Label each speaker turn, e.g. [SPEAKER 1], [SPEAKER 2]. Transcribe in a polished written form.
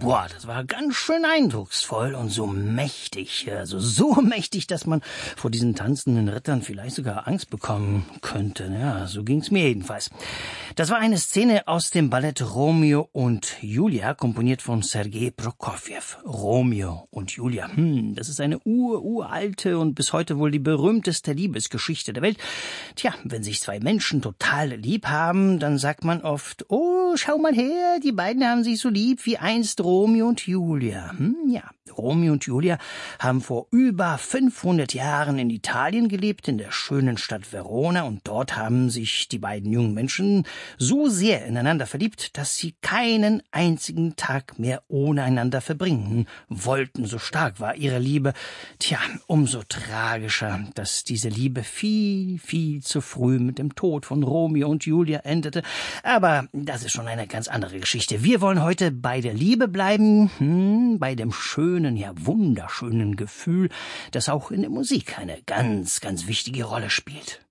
[SPEAKER 1] Boah, das war ganz schön eindrucksvoll und so mächtig. Also so mächtig, dass man vor diesen tanzenden Rittern vielleicht sogar Angst bekommen könnte. Ja, so ging's mir jedenfalls. Das war eine Szene aus dem Ballett Romeo und Julia, komponiert von Sergei Prokofjew. Romeo und Julia, das ist eine uralte und bis heute wohl die berühmteste Liebesgeschichte der Welt. Tja, wenn sich zwei Menschen total lieb haben, dann sagt man oft, oh, schau mal her, die beiden haben sich so lieb wie einst Romeo und Julia. Ja, Romeo und Julia haben vor über 500 Jahren in Italien gelebt, in der schönen Stadt Verona, und dort haben sich die beiden jungen Menschen so sehr ineinander verliebt, dass sie keinen einzigen Tag mehr ohne einander verbringen wollten. So stark war ihre Liebe. Tja, umso tragischer, dass diese Liebe viel, viel zu früh mit dem Tod von Romeo und Julia endete. Aber das ist schon eine ganz andere Geschichte. Wir wollen heute bei der Liebe bleiben, bei dem schönen, ja wunderschönen Gefühl, das auch in der Musik eine ganz, ganz wichtige Rolle spielt.